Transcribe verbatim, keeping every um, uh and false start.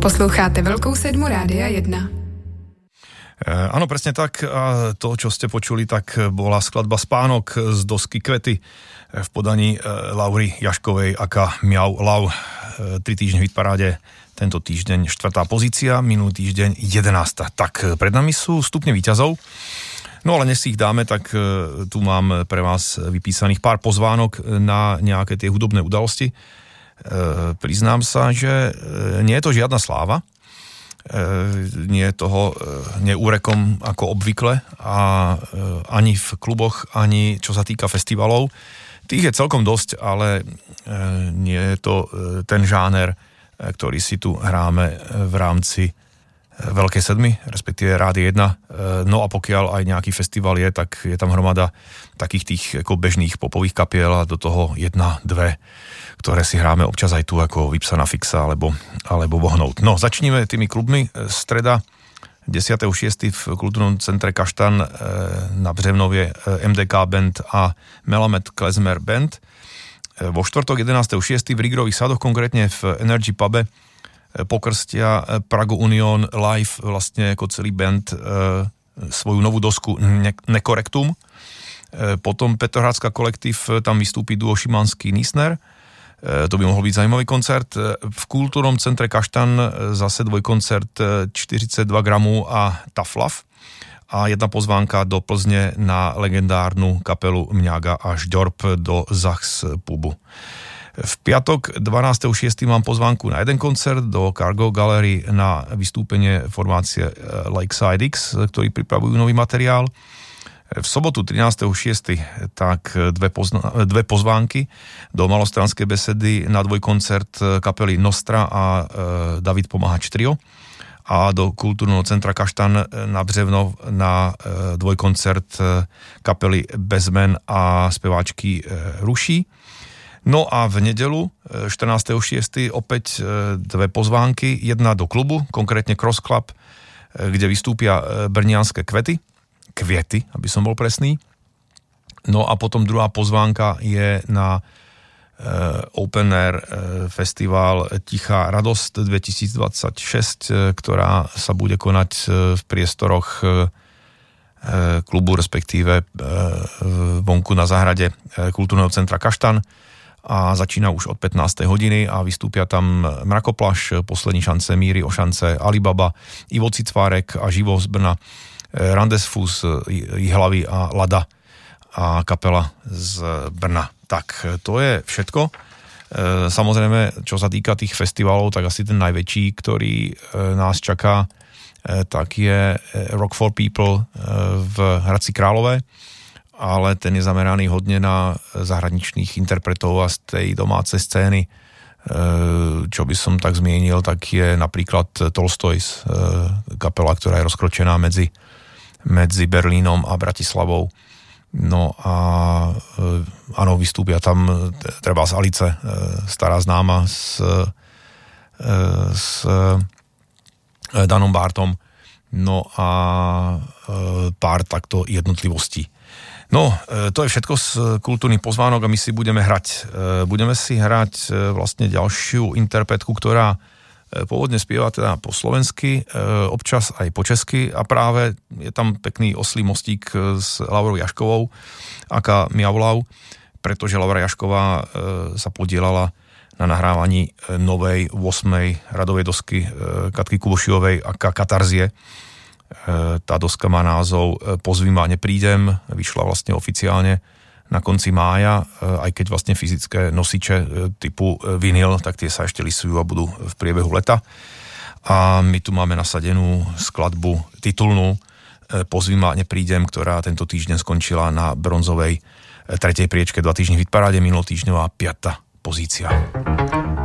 Posloucháte Velkou sedmu Rádia jedna. Áno, presne tak. A to, čo ste počuli, tak bola skladba Spánok z dosky Kvety v podaní Laury Jaškovej aka Miau Lau. Tri týždne v hitparáde, tento týždeň štvrtá pozícia, minulý týždeň jedenásta. Tak pred nami sú stupne víťazov. No ale než si ich dáme, tak tu mám pre vás vypísaných pár pozvánok na nejaké tie hudobné udalosti. Priznám sa, že nie je to žiadna sláva, nie je toho neúrekom ako obvykle a ani v kluboch, ani čo sa týka festivalov. Tých je celkom dosť, ale nie je to ten žáner, ktorý si tu hráme v rámci Veľkej sedmy, respektíve Rády jedna. No a pokiaľ aj nejaký festival je, tak je tam hromada takých tých ako bežných popových kapiel a do toho jedna, dve, ktoré si hráme občas aj tu ako Vypsaná fixa alebo, alebo Vohnout. No, začníme tými klubmi. Streda desiateho šiesteho v kultúrnom centre Kaštan na Břevnovie em dé ká Band a Melamed Klezmer Band. Vo štvrtok jedenásteho šiesteho v Rigrových sadoch, konkrétne v Energy pube, pokrstia Prago Union live vlastne ako celý band svoju novú dosku Nekorektum. Potom Petrohradská kolektív, tam vystúpi duo Šimanský Nisner. To by mohol byť zaujímavý koncert. V kultúrnom centre Kaštan zase dvojkoncert štyridsaťdva gramov a Tough Love. A jedna pozvánka do Plzne na legendárnu kapelu Mňaga a Žďorb do Zachs pubu. V piatok dvanásteho šiesteho mám pozvánku na jeden koncert do Cargo Gallery na vystúpenie formácie Lakeside X, ktorí pripravujú nový materiál. V sobotu trinásteho šiesteho tak dve, pozna- dve pozvánky do Malostranskej besedy na dvojkoncert kapely Nostra a e, David Pomáhač Trio a do kultúrneho centra Kaštan na Břevnov na e, dvojkoncert kapely Bezmen a speváčky e, Ruší. No a v nedelu štrnásteho šiesteho opäť dve pozvánky, jedna do klubu, konkrétne Cross Club, kde vystúpia brnianské Kvety, Kviety, aby som bol presný. No a potom druhá pozvánka je na Open Air festival Tichá radosť dvetisícdvadsaťšesť, ktorá sa bude konať v priestoroch klubu, respektíve vonku na záhrade kultúrneho centra Kaštan. A začína už od pätnástej hodiny a vystúpia tam Mrakoplaš, Poslední šance, Míry Ošance, Alibaba, Ivo Cicvárek a Živo z Brna, Randesfus, Jihlavy a Lada a kapela z Brna. Tak to je všetko. Samozrejme, čo sa týka tých festivalov, tak asi ten najväčší, ktorý nás čaká, tak je Rock for People v Hradci Králové, ale ten je zameraný hodne na zahraničných interpretov a z tej domácej scény. Čo by som tak zmienil, tak je napríklad Tolstoys, kapela, ktorá je rozkročená medzi, medzi Berlínom a Bratislavou. No a áno, vystúpia tam treba z Alice, stará známa s, s Danom Bartom. No a pár takto jednotlivostí. No, to je všetko z kultúrnych pozvánok a my si budeme hrať. Budeme si hrať vlastne ďalšiu interpretku, ktorá pôvodne spieva teda po slovensky, občas aj po česky a práve je tam pekný oslý mostík s Laurou Jaškovou, aká Miaulau, pretože Laura Jašková sa podielala na nahrávaní novej ôsmej radovej dosky Katky Kubošiovej aká Katarzie. Tá doska má názov Pozví ma, neprídem, vyšla vlastne oficiálne na konci mája, aj keď vlastne fyzické nosiče typu vinyl, tak tie sa ešte lisujú a budú v priebehu leta. A my tu máme nasadenú skladbu titulnú Pozví ma, neprídem, ktorá tento týždeň skončila na bronzovej tretej priečke dva týždne v hitparáde, minulotýždňová piata pozícia.